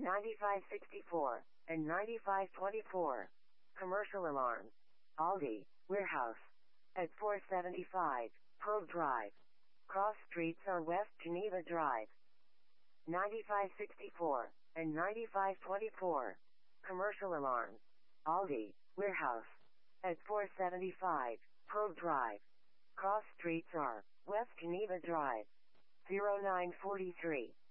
9564, and 9524. Commercial alarms. Aldi, warehouse. At 475, Pearl Drive. Cross streets on West Geneva Drive. 9564, and 9524. Commercial alarms. Aldi, warehouse. At 475, Pearl Drive. Cross streets are West Geneva Drive. 0943.